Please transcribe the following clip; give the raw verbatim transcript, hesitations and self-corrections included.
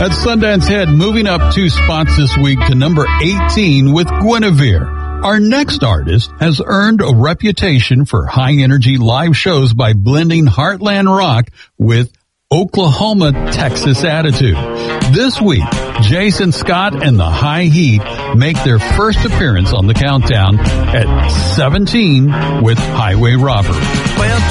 At Sundance Head, moving up two spots this week to number eighteen with Guinevere. Our next artist has earned a reputation for high-energy live shows by blending Heartland rock with Oklahoma, Texas attitude. This week, Jason Scott and the High Heat make their first appearance on the countdown at seventeen with Highway Robber. Well,